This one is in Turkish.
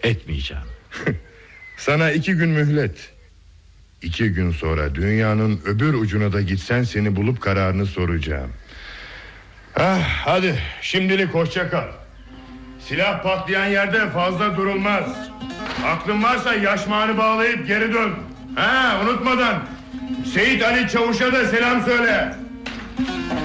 Etmeyeceğim. Sana 2 gün mühlet. 2 gün sonra dünyanın öbür ucuna da gitsen seni bulup kararını soracağım. Hadi şimdilik hoşça kal. Silah patlayan yerde fazla durulmaz. Aklın varsa yaşmağını bağlayıp geri dön. Unutmadan Seyit Ali Çavuş'a da selam söyle.